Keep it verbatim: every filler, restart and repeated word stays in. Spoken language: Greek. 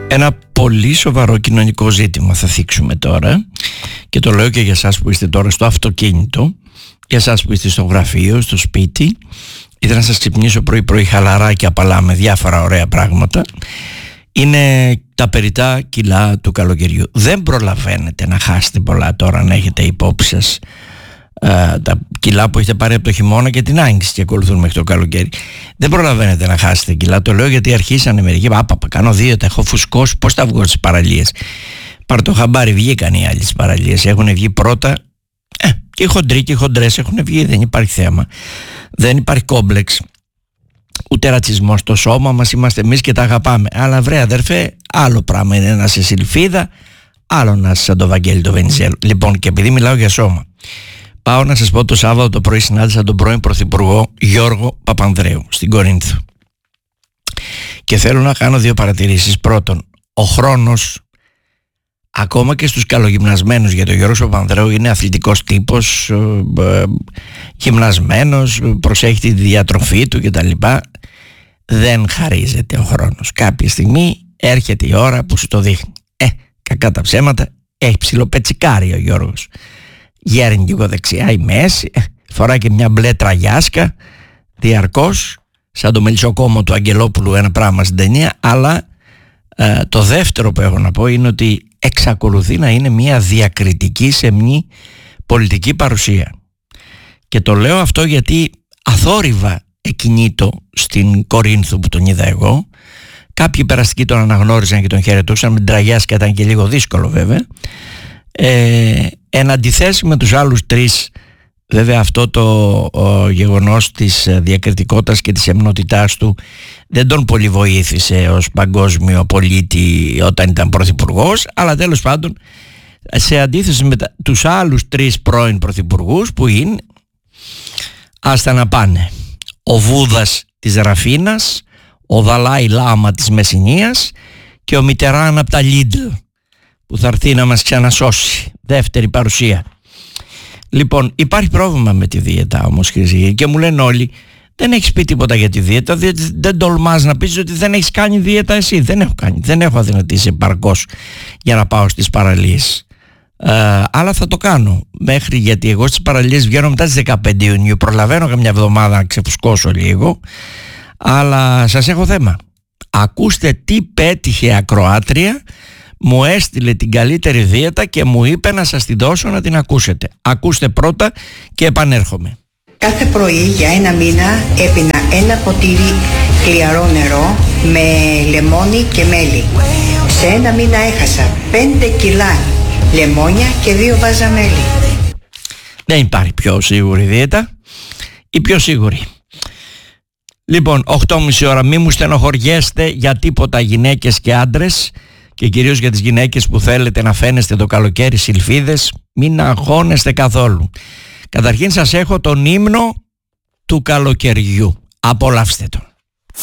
Ένα πολύ σοβαρό κοινωνικό ζήτημα θα θίξουμε τώρα, και το λέω και για εσάς που είστε τώρα στο αυτοκίνητο, για εσάς που είστε στο γραφείο, στο σπίτι. Ήθελα να σας ξυπνήσω πρωί πρωί χαλαρά και απαλά με διάφορα ωραία πράγματα. Είναι τα περιτά κιλά του καλοκαιριού. Δεν προλαβαίνετε να χάσετε πολλά τώρα, να έχετε υπόψη σας Uh, τα κιλά που έχετε πάρει από το χειμώνα και την άγγιση και ακολουθούν μέχρι το καλοκαίρι. Δεν προλαβαίνετε να χάσετε κιλά. Το λέω γιατί αρχίσανε μερικοί. Άπαπα, κάνω δίαιτα, έχω φουσκώσει. Πώς θα βγω στις παραλίες? Πάρ' το χαμπάρι, βγήκαν οι άλλοι στις παραλίες. Έχουν βγει πρώτα. Ε, και οι χοντροί και οι χοντρές έχουν βγει. Δεν υπάρχει θέμα. Δεν υπάρχει κόμπλεξ. Ούτε ρατσισμό στο σώμα μας. Είμαστε εμείς και τα αγαπάμε. Αλλά βρε αδερφέ, άλλο πράγμα είναι να είσαι σιλφίδα, άλλο να είσαι σαν το Βαγγέλη το Βενιζέλο. Λοιπόν, και επειδή μιλάω για σώμα, πάω να σας πω, το Σάββατο το πρωί συνάντησα τον πρώην Πρωθυπουργό Γιώργο Παπανδρέου στην Κορίνθο. Και θέλω να κάνω δύο παρατηρήσεις. Πρώτον, ο χρόνος, ακόμα και στους καλογυμνασμένους, γιατί ο Γιώργος Παπανδρέου είναι αθλητικός τύπος, ε, ε, γυμνασμένος, προσέχει τη διατροφή του κτλ. Δεν χαρίζεται ο χρόνος. Κάποια στιγμή έρχεται η ώρα που σου το δείχνει. Ε, κακά τα ψέματα, έχει ψιλοπετσικάρει ο Γιώργος. Γέρνει λίγο δεξιά η μέση, φοράει και μια μπλε τραγιάσκα διαρκώς, σαν το μελισσοκόμο του Αγγελόπουλου, ένα πράγμα στην ταινία. Αλλά ε, το δεύτερο που έχω να πω είναι ότι εξακολουθεί να είναι μια διακριτική σεμνή πολιτική παρουσία. Και το λέω αυτό γιατί αθόρυβα εκκινήτο στην Κορίνθου που τον είδα εγώ. Κάποιοι περαστικοί τον αναγνώριζαν και τον χαιρετούσαν με την τραγιάσκα, ήταν και λίγο δύσκολο βέβαια. Ε, εν αντιθέσει με τους άλλους τρεις, βέβαια αυτό το ο, γεγονός της διακριτικότητας και της εμνότητάς του δεν τον πολύ βοήθησε ως παγκόσμιο πολίτη όταν ήταν πρωθυπουργός, αλλά τέλος πάντων, σε αντίθεση με τα, τους άλλους τρεις πρώην πρωθυπουργούς που είναι, άστα να πάνε, ο Βούδας της Ραφίνας, ο Δαλάι Λάμα της Μεσσηνίας και ο Μιτεράν από τα Λίντλ, που θα έρθει να μας ξανασώσει. Δεύτερη παρουσία. Λοιπόν, υπάρχει πρόβλημα με τη δίαιτα όμως, Χρυσή, και μου λένε όλοι, δεν έχεις πει τίποτα για τη δίαιτα, δεν, δεν τολμάς να πεις ότι δεν έχεις κάνει δίαιτα εσύ. Δεν έχω κάνει, δεν έχω αδυνατήσει επαρκώς για να πάω στις παραλίες. Ε, αλλά θα το κάνω μέχρι, γιατί εγώ στις παραλίες βγαίνω μετά τις δεκαπέντε Ιουνίου, προλαβαίνω καμιά εβδομάδα να ξεφουσκώσω λίγο, αλλά σας έχω θέμα. Ακούστε τι πέτυχε ακροάτρια, μου έστειλε την καλύτερη δίαιτα και μου είπε να σας τη δώσω να την ακούσετε. Ακούστε πρώτα και επανέρχομαι. Κάθε πρωί για ένα μήνα έπινα ένα ποτήρι χλιαρό νερό με λεμόνι και μέλι. Σε ένα μήνα έχασα πέντε κιλά λεμόνια και δύο βάζα μέλι. Δεν υπάρχει πιο σίγουρη δίαιτα. Η πιο σίγουρη. Λοιπόν, οκτώ και μισή ώρα, μη μου στενοχωριέστε για τίποτα γυναίκες και άντρες, και κυρίως για τις γυναίκες που θέλετε να φαίνεστε το καλοκαίρι σιλφίδες, μην αγχώνεστε καθόλου. Καταρχήν σας έχω τον ύμνο του καλοκαιριού. Απολαύστε τον.